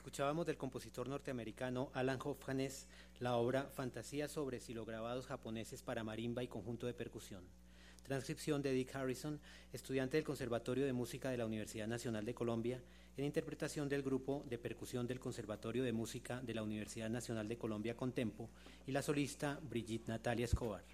Escuchábamos del compositor norteamericano Alan Hoffanes la obra Fantasía sobre estilograbados japoneses para marimba y conjunto de percusión. Transcripción de Dick Harrison, estudiante del Conservatorio de Música de la Universidad Nacional de Colombia, en interpretación del grupo de percusión del Conservatorio de Música de la Universidad Nacional de Colombia Contempo y la solista Brigitte Natalia Escobar.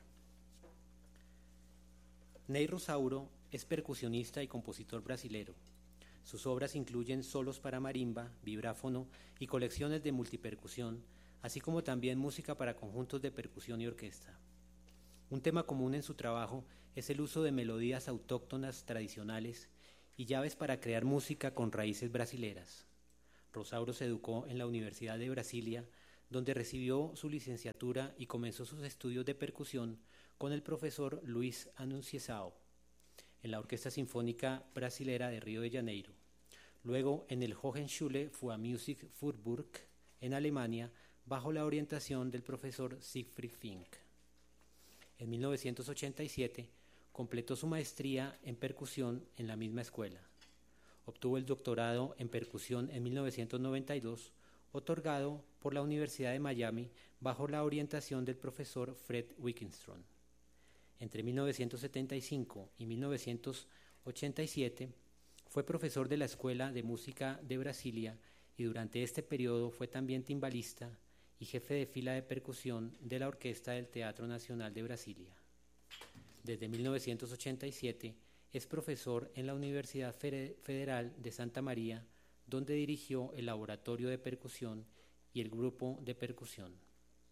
Ney Rosauro es percusionista y compositor brasilero. Sus obras incluyen solos para marimba, vibráfono y colecciones de multipercusión, así como también música para conjuntos de percusión y orquesta. Un tema común en su trabajo es el uso de melodías autóctonas tradicionales y llaves para crear música con raíces brasileras. Rosauro se educó en la Universidad de Brasilia, donde recibió su licenciatura y comenzó sus estudios de percusión con el profesor Luis Anunciação, en la Orquesta Sinfónica Brasilera de Río de Janeiro. Luego en el Hochschule für Musik Freiburg, en Alemania, bajo la orientación del profesor Siegfried Fink. En 1987 completó su maestría en percusión en la misma escuela. Obtuvo el doctorado en percusión en 1992, otorgado por la Universidad de Miami bajo la orientación del profesor Fred Wickstrom. Entre 1975 y 1987 fue profesor de la Escuela de Música de Brasilia y durante este periodo fue también timbalista y jefe de fila de percusión de la Orquesta del Teatro Nacional de Brasilia. Desde 1987 es profesor en la Universidad Federal de Santa María, donde dirigió el Laboratorio de Percusión y el Grupo de Percusión.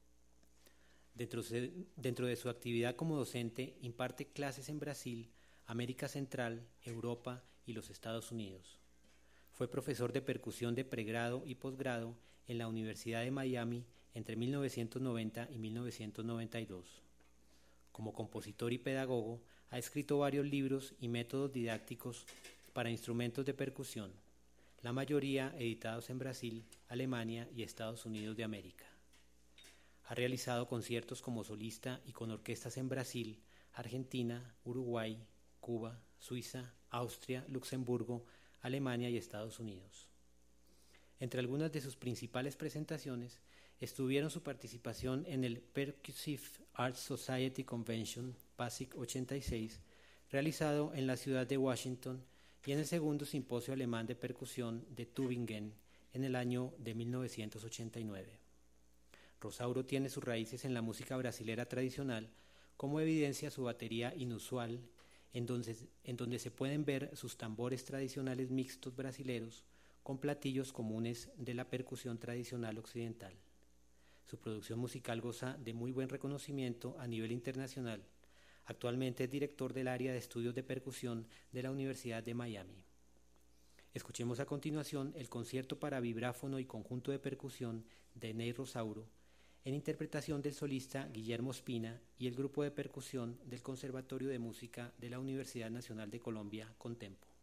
Dentro de su actividad como docente, imparte clases en Brasil, América Central, Europa y los Estados Unidos. Fue profesor de percusión de pregrado y posgrado en la Universidad de Miami entre 1990 y 1992. Como compositor y pedagogo, ha escrito varios libros y métodos didácticos para instrumentos de percusión, la mayoría editados en Brasil, Alemania y Estados Unidos de América. Ha realizado conciertos como solista y con orquestas en Brasil, Argentina, Uruguay, Cuba, Suiza, Austria, Luxemburgo, Alemania y Estados Unidos. Entre algunas de sus principales presentaciones estuvieron su participación en el Percussive Arts Society Convention PASIC 86, realizado en la ciudad de Washington, y en el segundo simposio alemán de percusión de Tübingen en el año de 1989. Rosauro tiene sus raíces en la música brasilera tradicional, como evidencia su batería inusual, en donde se pueden ver sus tambores tradicionales mixtos brasileros con platillos comunes de la percusión tradicional occidental. Su producción musical goza de muy buen reconocimiento a nivel internacional. Actualmente es director del área de estudios de percusión de la Universidad de Miami. Escuchemos a continuación el concierto para vibráfono y conjunto de percusión de Ney Rosauro, en interpretación del solista Guillermo Espina y el grupo de percusión del Conservatorio de Música de la Universidad Nacional de Colombia Contempo.